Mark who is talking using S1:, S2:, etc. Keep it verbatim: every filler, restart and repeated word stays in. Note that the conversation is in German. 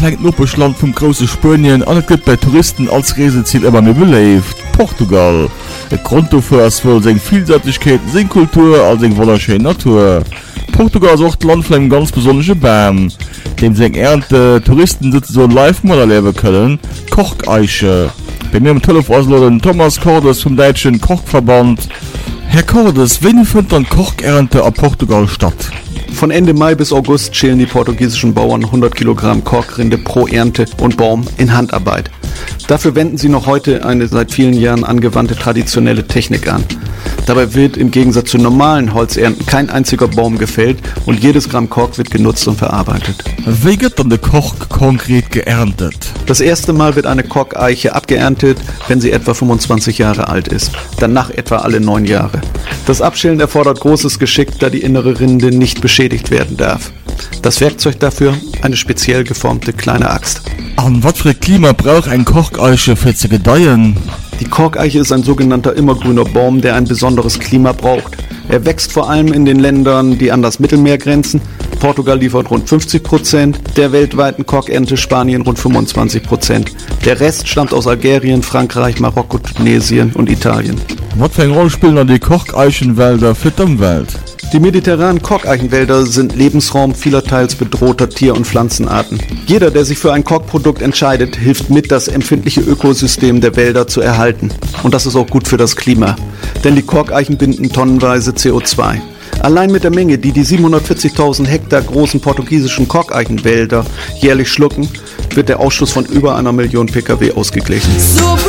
S1: fängt Noppeschland vom große Spanien an, gibt bei Touristen als Reiseziel immer mehr belebt. Portugal. Der Grund dafür ist wohl seine Vielseitigkeit, seine Kultur, als seine wunderschöne Natur. Portugal ist auch das Land von einem ganz besonderen Baum, dem seine Ernte Touristen sitzen so live mal erleben können. Kocheiche. Bei mir im Telefon ist Thomas Cordes vom Deutschen Kochverband. Herr Cordes, wann findet dann Kochernte auf Portugal statt?
S2: Von Ende Mai bis August schälen die portugiesischen Bauern hundert Kilogramm Korkrinde pro Ernte und Baum in Handarbeit. Dafür wenden sie noch heute eine seit vielen Jahren angewandte traditionelle Technik an. Dabei wird im Gegensatz zu normalen Holzernten kein einziger Baum gefällt und jedes Gramm Kork wird genutzt und verarbeitet.
S1: Wie wird dann der Kork konkret geerntet?
S2: Das erste Mal wird eine Korkeiche abgeerntet, wenn sie etwa fünfundzwanzig Jahre alt ist, danach etwa alle neun Jahre. Das Abschälen erfordert großes Geschick, da die innere Rinde nicht beschädigt werden darf. Das Werkzeug dafür eine speziell geformte kleine Axt.
S1: An was für Klima braucht ein Korkeiche für zu gedeihen?
S2: Die Korkeiche ist ein sogenannter immergrüner Baum, der ein besonderes Klima braucht. Er wächst vor allem in den Ländern, die an das Mittelmeer grenzen. Portugal liefert rund fünfzig Prozent der weltweiten Korkernte, Spanien rund fünfundzwanzig Prozent. Der Rest stammt aus Algerien, Frankreich, Marokko, Tunesien und Italien.
S1: Was für eine Rolle spielen dann die Korkeichenwälder für die Umwelt?
S2: Die mediterranen Korkeichenwälder sind Lebensraum vielerteils bedrohter Tier- und Pflanzenarten. Jeder, der sich für ein Korkprodukt entscheidet, hilft mit, das empfindliche Ökosystem der Wälder zu erhalten. Und das ist auch gut für das Klima. Denn die Korkeichen binden tonnenweise C O zwei. Allein mit der Menge, die die siebenhundertvierzigtausend Hektar großen portugiesischen Korkeichenwälder jährlich schlucken, wird der Ausstoß von über einer Million Pkw ausgeglichen. So